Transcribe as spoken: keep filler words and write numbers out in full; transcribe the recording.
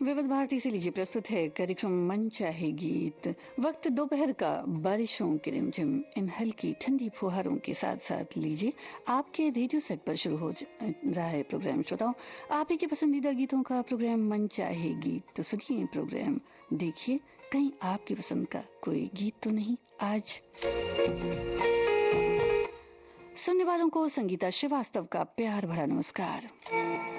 विविध भारती से लीजिए प्रस्तुत है कार्यक्रम मन चाहे गीत। वक्त दोपहर का, बारिशों की रिमझिम इन हल्की ठंडी फुहारों के साथ साथ लीजिए आपके रेडियो सेट पर शुरू हो रहा है प्रोग्राम। श्रोताओं, आप ही के पसंदीदा गीतों का प्रोग्राम मन चाहे गीत। तो सुनिए प्रोग्राम, देखिए कहीं आपकी पसंद का कोई गीत तो नहीं। आज सुनने वालों को संगीता श्रीवास्तव का प्यार भरा नमस्कार।